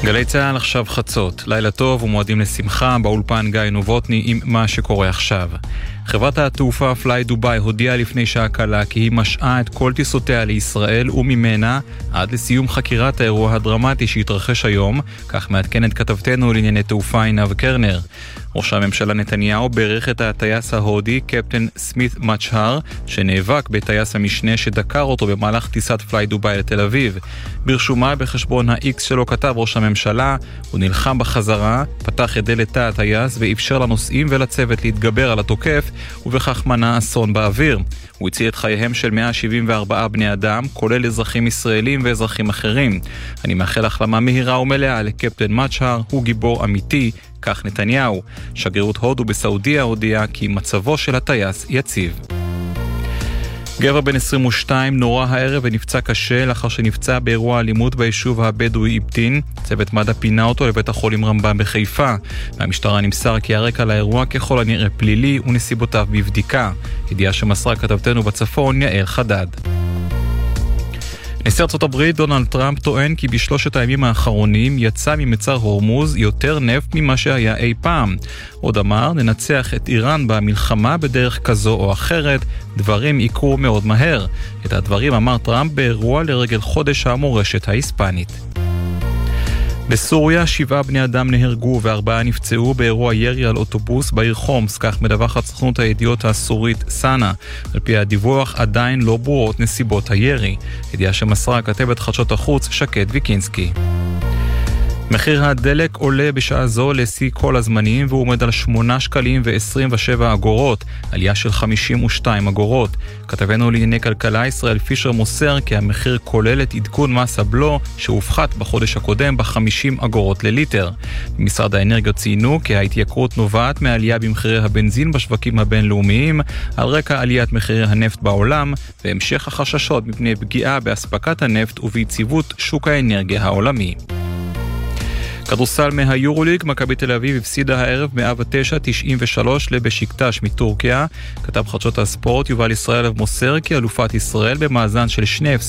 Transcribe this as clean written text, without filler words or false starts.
גלי צהל עכשיו חצות, לילה טוב ומועדים לשמחה, באולפן גיא נובוטני עם מה שקורה עכשיו. חברת התעופה פליי דוביי הודיעה לפני שעה קלה כי היא משעה את כל טיסותיה לישראל וממנה עד לסיום חקירת האירוע הדרמטי שהתרחש היום, כך מעדכנת כתבתנו לענייני תעופה עינב קרנר. ראש הממשלה נתניהו בירך את הטייס ההודי קפטן סמית מצ'הר, שנאבק בטייס המשנה שדקר אותו במהלך טיסת פליי דוביי לתל אביב. ברשומה בחשבון ה-X שלו כתב ראש הממשלה, הוא נלחם בחזרה, פתח את דלת תא הטייס ואפשר לנוסעים ולצוות להתגבר על התוקף, ובכך מנע אסון באוויר. הוא הציל את חייהם של 174 בני אדם, כולל אזרחים ישראלים ואזרחים אחרים. אני מאחל החלמה מהירה ומלאה לקפטן מצ'הר, הוא גיבור אמיתי, כך נתניהו. שגרירות הודו בסעודיה הודיעה כי מצבו של הטייס יציב. גבר בן 22 נורא הערב ונפצע קשה לאחר שנפצע באירוע אלימות ביישוב הבדואי איבטין. צוות מד"א פינה אותו לבית החולים רמב"ם בחיפה. מהמשטרה נמסר כי הרקע לאירוע ככל הנראה פלילי ונסיבותיו בבדיקה. ידיעה שמסרה כתבתנו בצפון יעל חדד. נשיא ארצות הברית דונלד טראמפ טוען כי בשלושת הימים האחרונים יצא ממצר הורמוז יותר נפט ממה שהיה אי פעם. עוד אמר, ננצח את איראן במלחמה בדרך כזו או אחרת, דברים יקרו מאוד מהר. את הדברים אמר טראמפ באירוע לרגל חודש המורשת ההיספנית. בסוריה 7 בני אדם נהרגו ו4 נפצעו באירוע ירי על אוטובוס בעיר חומס, כך מדווחת סוכנות הידיעות הסורית סאנה. על פי הדיווח עדיין לא ברורות נסיבות הירי. ידיעה שמסרה כתבת חדשות החוץ שקד ויקינסקי. מחיר הדלק עולה בשעה זו לשיא כל הזמנים והוא עומד על 8 שקלים ו27 אגורות, עלייה של 52 אגורות. כתבנו לענייני כלכלה ישראל פישר מוסר כי המחיר כולל את עדכון מס הבלו שהופחת בחודש הקודם ב50 אגורות לליטר. במשרד האנרגיה ציינו כי ההתייקרות נובעת מעלייה במחירי הבנזין בשווקים הבינלאומיים על רקע עליית מחירי הנפט בעולם והמשך החששות מפני פגיעה באספקת הנפט וביציבות שוק האנרגיה העולמי. כדורסל מהיורוליג, מכבי תל אביב הפסידה הערב 109-93 לבשיקטש מטורקיה. כתב חדשות הספורט יובל ישראלב מוסר כי אלופת ישראל במאזן של 2